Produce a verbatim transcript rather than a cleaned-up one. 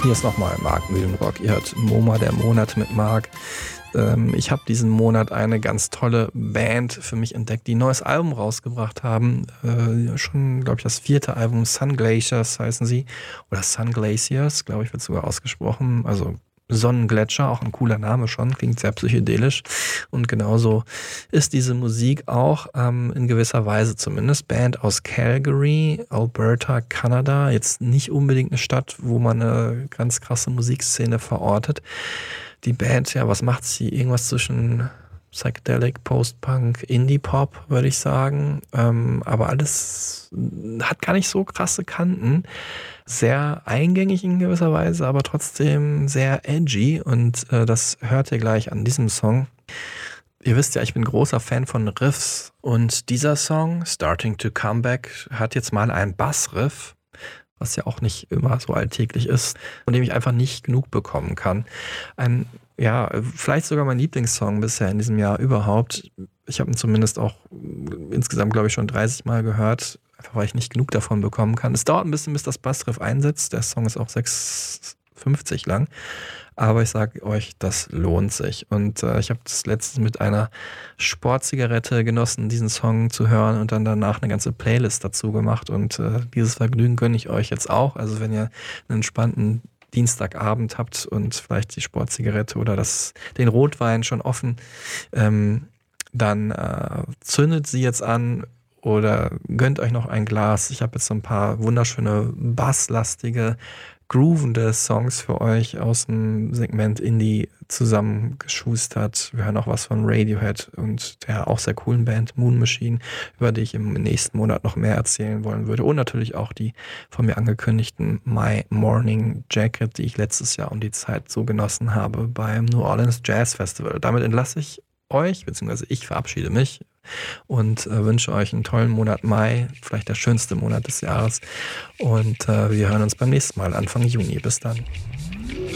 Hier ist nochmal Marc Mühlenrock. Ihr hört MoMA, der Monat mit Marc. Ähm, ich habe diesen Monat eine ganz tolle Band für mich entdeckt, die ein neues Album rausgebracht haben. Äh, schon, glaube ich, das vierte Album, Sun Glaciers heißen sie. Oder Sun Glaciers, glaube ich, wird sogar ausgesprochen. Also Sonnengletscher, auch ein cooler Name schon, klingt sehr psychedelisch. Und genauso ist diese Musik auch, ähm, in gewisser Weise zumindest. Band aus Calgary, Alberta, Kanada. Jetzt nicht unbedingt eine Stadt, wo man eine ganz krasse Musikszene verortet. Die Band, ja, was macht sie? Irgendwas zwischen Psychedelic, Post-Punk, Indie-Pop, würde ich sagen. Ähm, aber alles hat gar nicht so krasse Kanten. Sehr eingängig in gewisser Weise, aber trotzdem sehr edgy. Und äh, das hört ihr gleich an diesem Song. Ihr wisst ja, ich bin großer Fan von Riffs. Und dieser Song, Starting to Come Back, hat jetzt mal einen Bassriff, was ja auch nicht immer so alltäglich ist, von dem ich einfach nicht genug bekommen kann. Ein, ja, vielleicht sogar mein Lieblingssong bisher in diesem Jahr überhaupt. Ich habe ihn zumindest auch insgesamt, glaube ich, schon dreißig Mal gehört, einfach weil ich nicht genug davon bekommen kann. Es dauert ein bisschen, bis das Bassriff einsetzt. Der Song ist auch sechs fünfzig lang. Aber ich sage euch, das lohnt sich. Und äh, ich habe das letztens mit einer Sportzigarette genossen, diesen Song zu hören und dann danach eine ganze Playlist dazu gemacht. Und äh, dieses Vergnügen gönne ich euch jetzt auch. Also wenn ihr einen entspannten Dienstagabend habt und vielleicht die Sportzigarette oder das, den Rotwein schon offen, ähm, dann äh, zündet sie jetzt an oder gönnt euch noch ein Glas. Ich habe jetzt so ein paar wunderschöne basslastige, groovende Songs für euch aus dem Segment Indie zusammengeschustert. Wir hören auch was von Radiohead und der auch sehr coolen Band Moon Machine, über die ich im nächsten Monat noch mehr erzählen wollen würde. Und natürlich auch die von mir angekündigten My Morning Jacket, die ich letztes Jahr um die Zeit so genossen habe beim New Orleans Jazz Festival. Damit entlasse ich euch, beziehungsweise ich verabschiede mich und äh, wünsche euch einen tollen Monat Mai, vielleicht der schönste Monat des Jahres. Und äh, wir hören uns beim nächsten Mal, Anfang Juni. Bis dann.